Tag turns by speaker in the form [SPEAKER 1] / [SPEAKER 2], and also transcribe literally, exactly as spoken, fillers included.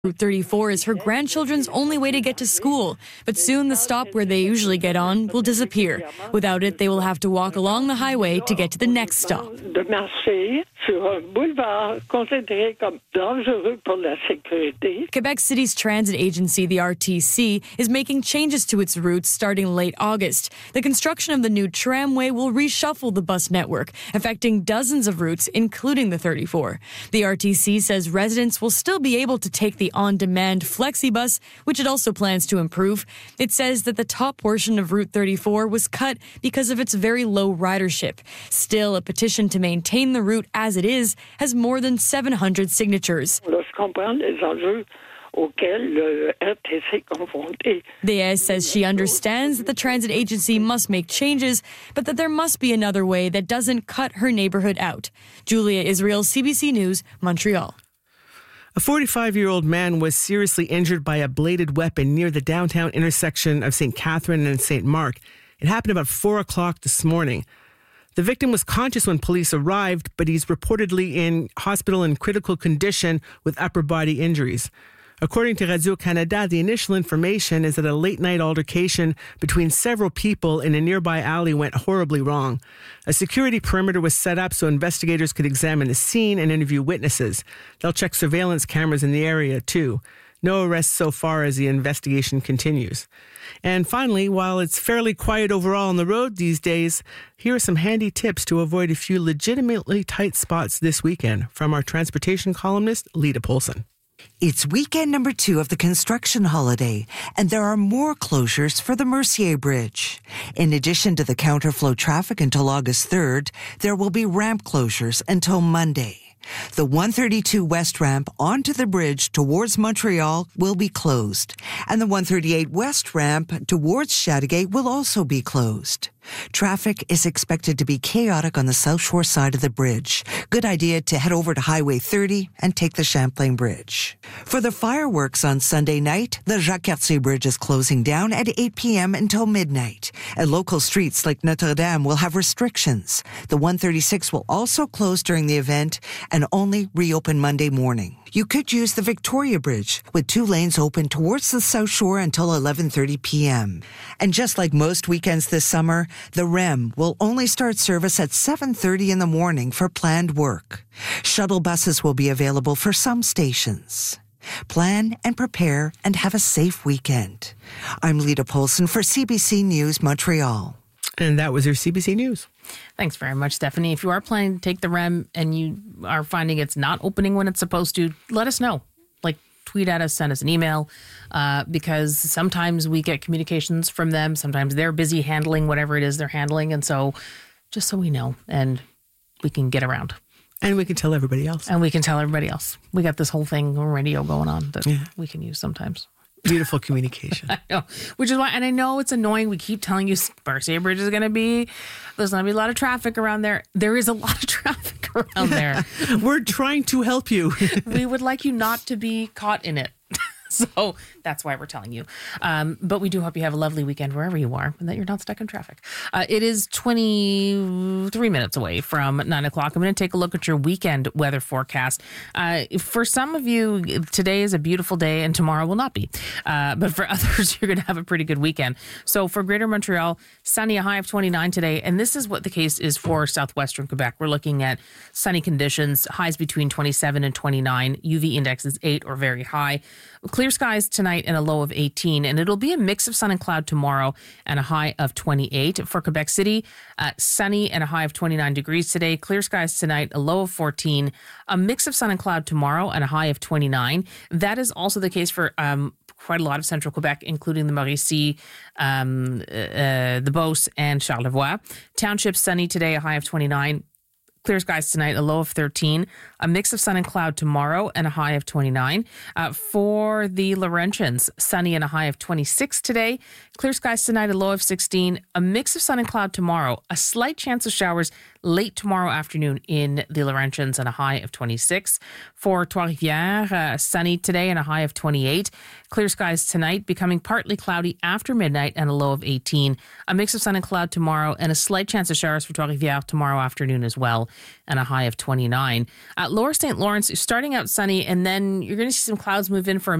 [SPEAKER 1] Route thirty-four is her grandchildren's only way to get to school, but soon the stop where they usually get on will disappear. Without it, they will have to walk along the highway to get to the next stop.
[SPEAKER 2] De marcher sur un boulevard considéré comme dangereux pour la sécurité.
[SPEAKER 1] Quebec City's transit agency, the R T C, is making changes to its routes starting late August. The construction of the new tramway will reshuffle the bus network, affecting dozens of routes, including the thirty-four. The R T C says residents will still be able to take the on-demand FlexiBus, which it also plans to improve. It says that the top portion of Route thirty-four was cut because of its very low ridership. Still, a petition to maintain the route as it is has more than seven hundred signatures. The A S says she understands that the transit agency must make changes, but that there must be another way that doesn't cut her neighborhood out. Julia Israel, C B C News, Montreal.
[SPEAKER 3] A forty-five-year-old man was seriously injured by a bladed weapon near the downtown intersection of Saint Catherine and Saint Mark. It happened about four o'clock this morning. The victim was conscious when police arrived, but he's reportedly in hospital in critical condition with upper body injuries. According to Radio-Canada, the initial information is that a late-night altercation between several people in a nearby alley went horribly wrong. A security perimeter was set up so investigators could examine the scene and interview witnesses. They'll check surveillance cameras in the area, too. No arrests so far as the investigation continues. And finally, while it's fairly quiet overall on the road these days, here are some handy tips to avoid a few legitimately tight spots this weekend from our transportation columnist, Lita Polson.
[SPEAKER 4] It's weekend number two of the construction holiday, and there are more closures for the Mercier Bridge. In addition to the counterflow traffic until August third, there will be ramp closures until Monday. The one thirty-two West ramp onto the bridge towards Montreal will be closed, and the one thirty-eight West ramp towards Chateauguay will also be closed. Traffic is expected to be chaotic on the South Shore side of the bridge. Good idea to head over to Highway thirty and take the Champlain Bridge. For the fireworks on Sunday night, the Jacques-Cartier Bridge is closing down at eight p.m. until midnight. And local streets like Notre-Dame will have restrictions. The one thirty-six will also close during the event and only reopen Monday morning. You could use the Victoria Bridge, with two lanes open towards the South Shore until eleven thirty p.m. And just like most weekends this summer, the R E M will only start service at seven thirty in the morning for planned work. Shuttle buses will be available for some stations. Plan and prepare and have a safe weekend. I'm Lita Polson for C B C News, Montreal.
[SPEAKER 3] And that was your C B C News.
[SPEAKER 5] Thanks very much, Stephanie. If you are planning to take the R E M and you are finding it's not opening when it's supposed to, let us know. Like, tweet at us, send us an email, uh, because sometimes we get communications from them. Sometimes they're busy handling whatever it is they're handling. And so just so we know and we can get around.
[SPEAKER 3] And we can tell everybody else.
[SPEAKER 5] And we can tell everybody else. We got this whole thing on radio going on that
[SPEAKER 3] yeah.
[SPEAKER 5] we can use sometimes.
[SPEAKER 3] Beautiful communication.
[SPEAKER 5] I know. Which is why, and I know it's annoying. We keep telling you Mercier Bridge is going to be, there's going to be a lot of traffic around there. There is a lot of traffic around there.
[SPEAKER 3] We're trying to help you.
[SPEAKER 5] We would like you not to be caught in it. So that's why we're telling you. Um, but we do hope you have a lovely weekend wherever you are and that you're not stuck in traffic. Uh, it is twenty-three minutes away from nine o'clock. I'm going to take a look at your weekend weather forecast. Uh, for some of you, today is a beautiful day and tomorrow will not be. Uh, but for others, you're going to have a pretty good weekend. So for Greater Montreal, sunny, a high of twenty-nine today. And this is what the case is for southwestern Quebec. We're looking at sunny conditions, highs between twenty-seven and twenty-nine. U V index is eight or very high. Clear skies tonight and a low of eighteen, and it'll be a mix of sun and cloud tomorrow and a high of twenty-eight. For Quebec City, uh, sunny and a high of twenty-nine degrees today. Clear skies tonight, a low of fourteen, a mix of sun and cloud tomorrow and a high of twenty-nine. That is also the case for um, quite a lot of central Quebec, including the Mauricie, um, uh, the Beauce, and Charlevoix. Township sunny today, a high of twenty-nine. Clear skies tonight, a low of thirteen, a mix of sun and cloud tomorrow, and a high of twenty-nine. Uh, for the Laurentians, sunny and a high of twenty-six today. Clear skies tonight, a low of sixteen, a mix of sun and cloud tomorrow, a slight chance of showers late tomorrow afternoon in the Laurentians and a high of twenty-six. For Trois-Rivières, uh, sunny today and a high of twenty-eight. Clear skies tonight, becoming partly cloudy after midnight and a low of eighteen. A mix of sun and cloud tomorrow and a slight chance of showers for Trois-Rivières tomorrow afternoon as well, and a high of twenty-nine. At Lower Saint Lawrence, starting out sunny, and then you're going to see some clouds move in for a